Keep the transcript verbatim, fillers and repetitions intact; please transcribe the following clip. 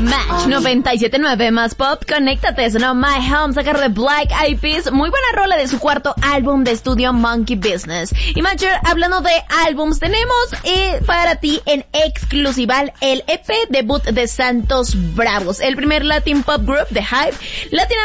Match noventa y siete punto nueve más pop, conéctate, sonó My Home, sacar de Black Eyed Peas, muy buena rola de su cuarto álbum de estudio Monkey Business. Y Matcher, hablando de álbums, tenemos eh, para ti en exclusival el E P debut de Santos Bravos, el primer Latin Pop Group de Hype, Latin